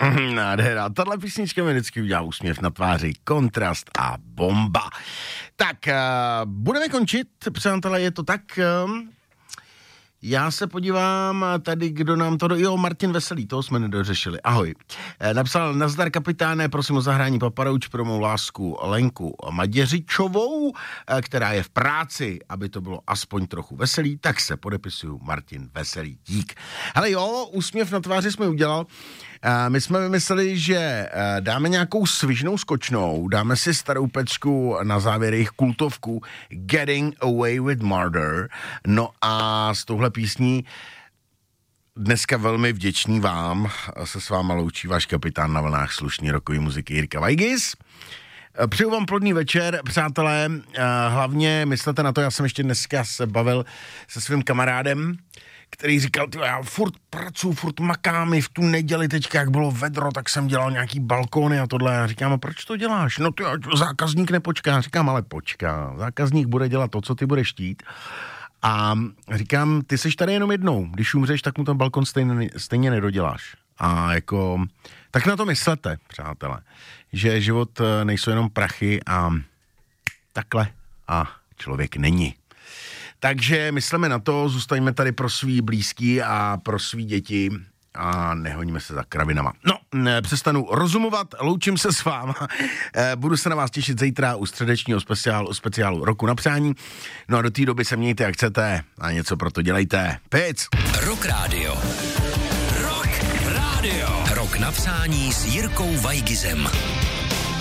Nádhera. Tahle písnička mi vždycky udělá úsměv na tváři, kontrast a bomba. Tak, budeme končit, přátelé, je to tak. Já se podívám tady, kdo nám to... Jo, Martin Veselý, toho jsme nedořešili. Ahoj. Napsal: nazdar kapitáne, prosím o zahrání Paparouč pro mou lásku Lenku Maděřičovou, která je v práci, aby to bylo aspoň trochu veselý, tak se podepisuju Martin Veselý. Dík. Hele jo, úsměv na tváři jsme udělal. My jsme vymysleli, že dáme nějakou svižnou skočnou, dáme si starou pecku na závěr jejich kultovku Getting Away with Murder. No a z touhle písní dneska velmi vděčný vám, se s váma loučí váš kapitán na vlnách slušný rockový muziky Jirka Vajgis. Přeju vám plodný večer, přátelé, hlavně myslete na to, já jsem ještě dneska se bavil se svým kamarádem, který říkal, já furt pracuji, furt makám, i v tu neděli teďka, jak bylo vedro, tak jsem dělal nějaký balkóny a tohle. Já říkám, a proč to děláš? No ty, zákazník nepočká. Říkám, ale počká, zákazník bude dělat to, co ty budeš chtít. A říkám, ty seš tady jenom jednou, když umřeš, tak mu ten balkon stejně nedoděláš. A jako, tak na to myslete, přátelé, že život nejsou jenom prachy a takhle a člověk není. Takže myslíme na to, zůstaňme tady pro svý blízký a pro svý děti a nehoníme se za kravinama. No, přestanu rozumovat, loučím se s váma, budu se na vás těšit zítra u středečního speciálu Roku na přání. No a do té doby se mějte jak chcete a něco pro to dělejte. Pic! Rock Radio. Rock Radio. Rok na přání s Jirkou Vajgizem.